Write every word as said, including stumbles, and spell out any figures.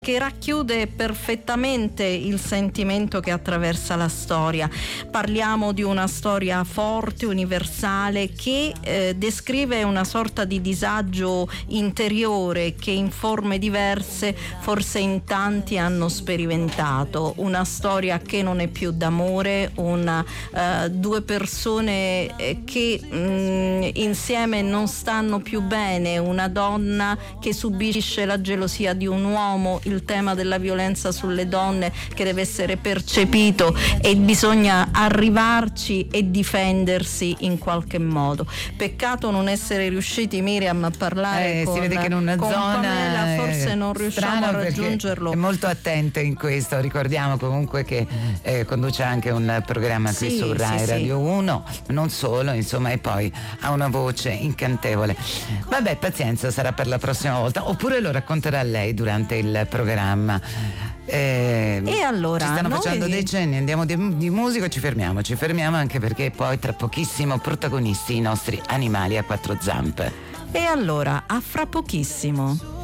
che racchiude perfettamente il sentimento che attraversa la storia. Parliamo di una storia forte, universale, che eh, descrive una sorta di disagio interiore che in forme diverse forse in tanti hanno sperimentato. Una storia che non è più d'amore, una, eh, due persone eh, che mh, insieme non stanno più bene, una donna che subisce la gelosia di un uomo, il tema della violenza sulle donne che deve essere percepito e bisogna arrivarci e difendersi in qualche modo. Peccato non essere riusciti, Miriam, a parlare eh, con, si vede che in una con zona Pamela, forse non riusciamo a raggiungerlo. È molto attento in questo. Ricordiamo comunque che eh, conduce anche un programma qui sì, su Rai sì, Radio sì. uno, non solo, insomma, e poi ha una voce incantevole. Vabbè, pazienza, sarà per la prossima volta, oppure lo racconterà lei durante il programma. Eh, e allora ci stanno noi... facendo decenni, andiamo di, di musica, ci fermiamo, ci fermiamo anche perché poi tra pochissimo protagonisti i nostri animali a quattro zampe. E allora, a fra pochissimo.